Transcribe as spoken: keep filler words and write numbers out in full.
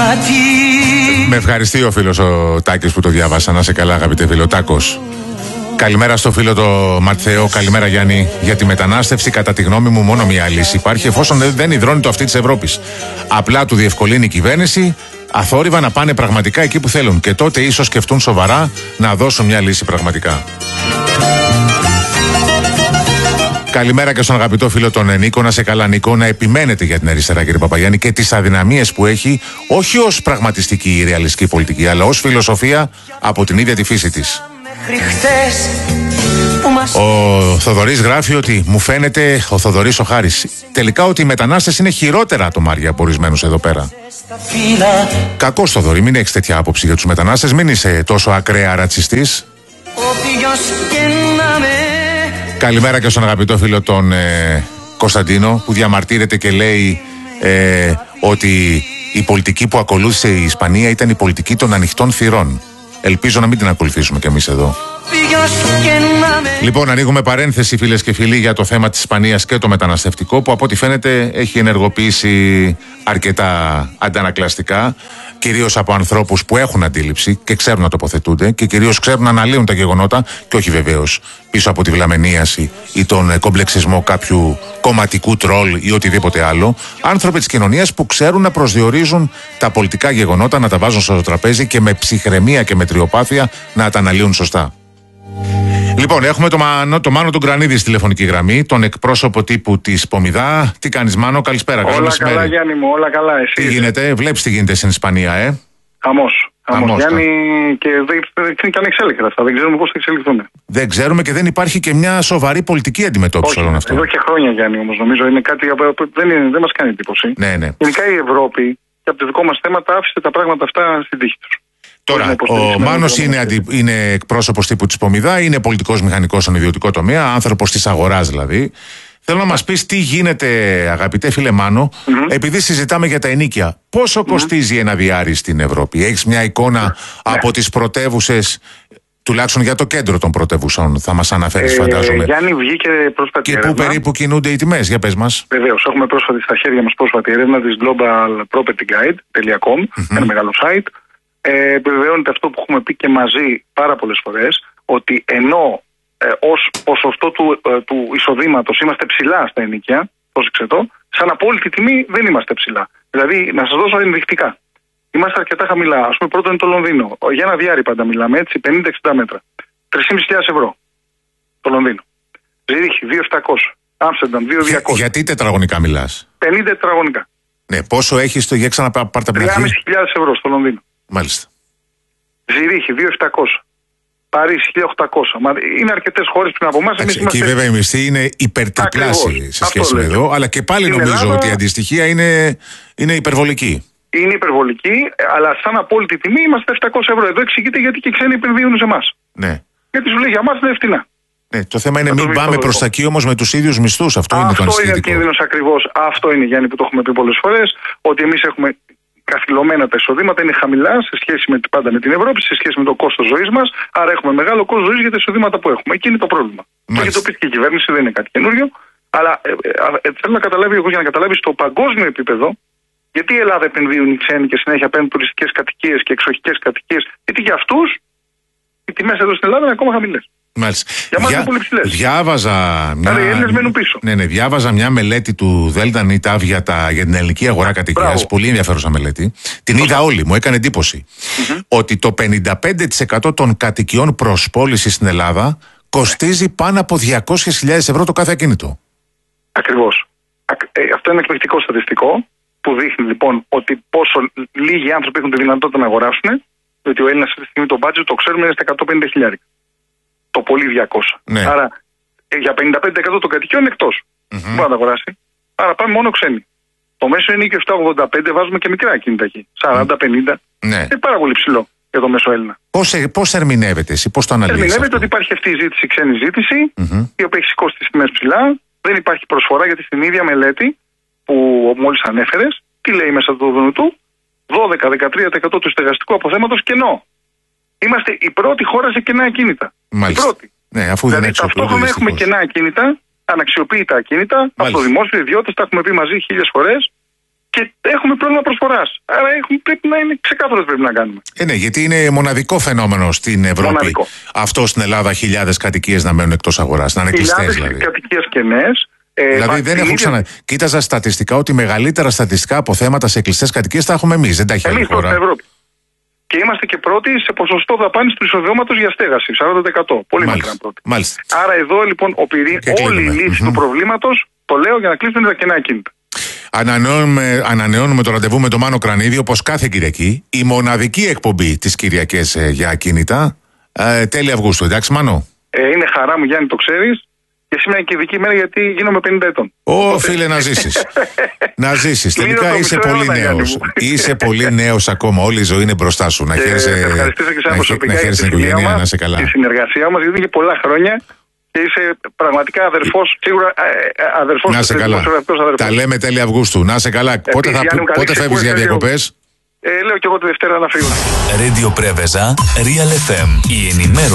Με ευχαριστεί ο φίλος ο Τάκης που το διάβασα. Να είσαι καλά, αγαπητέ φίλο Τάκος. Καλημέρα στο φίλο το Ματθαίο. Καλημέρα, Γιάννη. Για τη μετανάστευση, κατά τη γνώμη μου, μόνο μία λύση υπάρχει, εφόσον δεν υδρώνει το αυτί της Ευρώπης. Απλά του διευκολύνει η κυβέρνηση αθόρυβα να πάνε πραγματικά εκεί που θέλουν. Και τότε ίσως σκεφτούν σοβαρά να δώσουν μια λύση πραγματικά. Καλημέρα και στον αγαπητό φίλο τον Νίκο. Να σε καλά, Νίκο. Να επιμένετε για την αριστερά, κύριε Παπαγιάννη, και τις αδυναμίες που έχει, όχι ως πραγματιστική ή ρεαλιστική πολιτική, αλλά ως φιλοσοφία από την ίδια τη φύση της. Ο Θοδωρής γράφει ότι μου φαίνεται, ο Θοδωρής ο Χάρης, τελικά ότι οι μετανάστες είναι χειρότερα ατομάρια από ορισμένους εδώ πέρα. Κακός, Θοδωρή, μην έχεις τέτοια άποψη για τους μετανάστες, μην είσαι τόσο ακραία ρατσιστής. Καλημέρα και στον αγαπητό φίλο τον ε, Κωνσταντίνο, που διαμαρτύρεται και λέει ε, ότι η πολιτική που ακολούθησε η Ισπανία ήταν η πολιτική των ανοιχτών θυρών. Ελπίζω να μην την ακολουθήσουμε κι εμείς εδώ. Λοιπόν, ανοίγουμε παρένθεση, φίλες και φίλοι, για το θέμα της Ισπανίας και το μεταναστευτικό, που από ό,τι φαίνεται έχει ενεργοποιήσει αρκετά αντανακλαστικά, κυρίως από ανθρώπους που έχουν αντίληψη και ξέρουν να τοποθετούνται και κυρίως ξέρουν να αναλύουν τα γεγονότα, και όχι βεβαίως πίσω από τη βλαμενίαση ή τον κομπλεξισμό κάποιου κομματικού τρόλ ή οτιδήποτε άλλο. Άνθρωποι της κοινωνίας που ξέρουν να προσδιορίζουν τα πολιτικά γεγονότα, να τα βάζουν στο τραπέζι και με ψυχραιμία και μετριοπάθεια να τα αναλύουν σωστά. Λοιπόν, έχουμε το Μάνο, το Μάνο τον Κρανίδη στη τηλεφωνική γραμμή, τον εκπρόσωπο τύπου της Πομιδά. Τι κάνεις, Μάνο, καλησπέρα. Όλα καλά, καλά, Γιάννη μου, όλα καλά. Εσύ. Τι γίνεται, βλέπεις τι γίνεται στην Ισπανία, ε. Χαμός. Χαμός, Γιάννη, και δεν είναι και ανεξέλεκτα αυτά. Δεν ξέρουμε πώς θα εξελιχθούν. Δεν ξέρουμε και δεν υπάρχει και μια σοβαρή πολιτική αντιμετώπιση όλων αυτών. Εδώ και χρόνια, Γιάννη, όμως νομίζω είναι κάτι που δεν, δεν μας κάνει εντύπωση. Ναι, ναι. Γενικά η Ευρώπη και από το δικό μας θέματα άφησε τα πράγματα αυτά στην τύχη τους. Τώρα, ο Μάνος είναι, αντι... είναι εκπρόσωπος τύπου της Πομιδά, είναι πολιτικός μηχανικός στον ιδιωτικό τομέα, άνθρωπος της αγοράς δηλαδή. Θέλω να μας πεις τι γίνεται, αγαπητέ φίλε Μάνο, mm-hmm. επειδή συζητάμε για τα ενοίκια. Πόσο mm-hmm. κοστίζει ένα διάρρη στην Ευρώπη? Έχεις μια εικόνα mm-hmm. από τις πρωτεύουσες, τουλάχιστον για το κέντρο των πρωτεύουσων, θα μας αναφέρεις, ε, φαντάζομαι. Γιάννη, βγήκε πρόσφατη και έρευνα. Και πού περίπου κινούνται οι τιμές, για πες μας. Βεβαίως, έχουμε πρόσφατη στα χέρια μας πρόσφατη έρευνα της global property guide τελεία com, mm-hmm. ένα μεγάλο site. Ε, επιβεβαιώνεται αυτό που έχουμε πει και μαζί πάρα πολλές φορές, ότι ενώ ε, ως ποσοστό του, ε, του εισοδήματος είμαστε ψηλά στα ενοίκια, πρόσεξε το, σαν απόλυτη τιμή δεν είμαστε ψηλά. Δηλαδή, να σας δώσω ενδεικτικά. Είμαστε αρκετά χαμηλά. Ας πούμε, πρώτον είναι το Λονδίνο. Για ένα διάρρη πάντα μιλάμε, έτσι, πενήντα εξήντα μέτρα. τρεις χιλιάδες πεντακόσια ευρώ το Λονδίνο. Ζηρίχη, δύο χιλιάδες επτακόσια. Άμστερνταμ, δύο χιλιάδες διακόσια. Γιατί τετραγωνικά μιλάς? πενήντα τετραγωνικά. Ναι, πόσο έχεις το για ξαναπάρτα τρεις χιλιάδες πεντακόσια ευρώ στο Λονδίνο. Μάλιστα. Ζηρίχη, δύο χιλιάδες επτακόσια. Παρίσι, χίλια οκτακόσια. Είναι αρκετές χώρες πριν από εμάς. Εκεί είμαστε... βέβαια η μισθή είναι υπερτριπλάσια σε σχέση με εδώ, αλλά και πάλι νομίζω Ελλάδα... ότι η αντιστοιχεία είναι, είναι υπερβολική. Είναι υπερβολική, αλλά σαν απόλυτη τιμή είμαστε επτακόσια ευρώ. Εδώ εξηγείται γιατί και οι ξένοι επενδύουν σε εμάς. Ναι. Γιατί σου λέει για εμάς είναι φτηνά. Ναι, το θέμα είναι μην πάμε προς τα εκεί όμως με τους ίδιους μισθούς. Αυτό, αυτό είναι το ανησυχητικό. Αυτό είναι ο κίνδυνος ακριβώς. Αυτό είναι, Γιάννη, που το έχουμε πει πολλές φορές, ότι εμείς έχουμε καθυλωμένα τα εισοδήματα, είναι χαμηλά σε σχέση με, πάντα με την Ευρώπη, σε σχέση με το κόστος ζωής μας. Άρα έχουμε μεγάλο κόστος ζωής για τα εισοδήματα που έχουμε. Εκεί είναι το πρόβλημα. Μάλιστα. Και το πει και η κυβέρνηση, δεν είναι κάτι καινούριο. Αλλά ε, ε, ε, θέλω να καταλάβει εγώ για να καταλάβει στο παγκόσμιο επίπεδο, γιατί η Ελλάδα επενδύουν οι ξένοι και συνέχεια παίρνουν τουριστικές κατοικίες και εξοχικές κατοικίες, γιατί για αυτούς οι τιμές εδώ στην Ελλάδα είναι ακόμα χαμηλές. Μάλιστα. Για μας είναι πολύ ψηλές. Διάβαζα μια... Άρα οι Έλληνες μένουν πίσω. Ναι, ναι, διάβαζα μια μελέτη του Δέλτα Νιτάβ για, τα... για την ελληνική αγορά κατοικίας. Πολύ ενδιαφέρουσα μελέτη. Την είδα όλη, μου έκανε εντύπωση. Mm-hmm. Ότι το πενήντα πέντε τοις εκατό των κατοικιών προς πώληση στην Ελλάδα κοστίζει πάνω από διακόσιες χιλιάδες ευρώ το κάθε ακίνητο. Ακριβώς. Ε, αυτό είναι εκπληκτικό στατιστικό που δείχνει λοιπόν ότι πόσο λίγοι άνθρωποι έχουν τη δυνατότητα να αγοράσουν. Διότι ο Έλληνας αυτή τη στιγμή το budget το ξέρουμε είναι στα εκατόν πενήντα χιλιάδες. Το πολύ διακόσια. Ναι. Άρα για πενήντα πέντε τοις εκατό των κατοικιών είναι εκτός. Mm-hmm. Δεν μπορεί να τα αγοράσει. Άρα πάμε μόνο ξένοι. Το μέσο είναι και επτακόσια ογδόντα πέντε, βάζουμε και μικρά ακίνητα εκεί. σαράντα πενήντα. Ναι. Είναι πάρα πολύ ψηλό για το μέσο Έλληνα. Πώς, πώς ερμηνεύεται εσύ, πώς το αναλύεις? Ερμηνεύεται ότι υπάρχει αυτή η ζήτηση, η ξένη ζήτηση, mm-hmm. η οποία έχει σηκώσει τις τιμές ψηλά. Δεν υπάρχει προσφορά, γιατί στην ίδια μελέτη που μόλις ανέφερες, τι λέει μέσα του δούνου του, δώδεκα με δεκατρία τοις εκατό του στεγαστικού αποθέματος κενό. Είμαστε η πρώτη χώρα σε κενά ακίνητα. Μάλιστα. Η πρώτη. Ναι, αφού δηλαδή, δεν ταυτόχρονα έχουμε κενά ακίνητα, αναξιοποιητά ακίνητα, από το δημόσιο, ιδιώτες, τα έχουμε πει μαζί χίλιες φορές. και έχουμε πρόβλημα προσφοράς. Άρα έχουμε, πρέπει να είναι ξεκάθαρος, πρέπει να κάνουμε. Ε, ναι, γιατί είναι μοναδικό φαινόμενο στην Ευρώπη. Μοναδικό. Αυτό στην Ελλάδα, χιλιάδες κατοικίες να μένουν εκτός αγοράς, να είναι κλειστές δηλαδή. Κατοικίες κενές. Ε, δηλαδή δεν έχω ξανα... Κοίταζα στατιστικά ότι μεγαλύτερα στατιστικά αποθέματα σε κλειστές κατοικίες τα έχουμε εμείς. Δεν τα έχει άλλη χώρα. Στην Ευρώπη. Και είμαστε και πρώτοι σε ποσοστό δαπάνης του εισοδήματος για στέγαση, σαράντα τοις εκατό. Πολύ μακριά πρώτοι. Μάλιστα. Άρα εδώ λοιπόν ο πυρή... όλη η λύση mm-hmm. του προβλήματος, το λέω για να κλείσουν τα κενά ακίνητα. Ανανεώνουμε, ανανεώνουμε το ραντεβού με τον Μάνο Κρανίδη, όπως κάθε Κυριακή. Η μοναδική εκπομπή τις Κυριακές ε, για ακίνητα. Ε, τέλη Αυγούστου, εντάξει Μάνο. Ε, είναι χαρά μου, Γιάννη, το ξέρεις. Και σήμερα είναι και ειδική μέρα γιατί γίνομαι πενήντα ετών. Ω, φίλε, να ζήσεις. Να ζήσεις. Τελικά είσαι πολύ νέος. Είσαι πολύ νέος ακόμα. Όλη η ζωή είναι μπροστά σου. Να χαίρεσαι. Ευχαριστήσω και εσένα προσωπικά για την οικογένεια, να είσαι καλά. Τη συνεργασία μας, γιατί είχε πολλά χρόνια και είσαι πραγματικά αδερφός. Σίγουρα αδερφός. Να είσαι καλά. Τα λέμε τέλη Αυγούστου. Να είσαι καλά. Πότε, θα, πότε φεύγεις για διακοπές? Ε, λέω και εγώ τη Δευτέρα να φύγω. Radio Preveza, Real εφ εμ. Η ενημέρωση.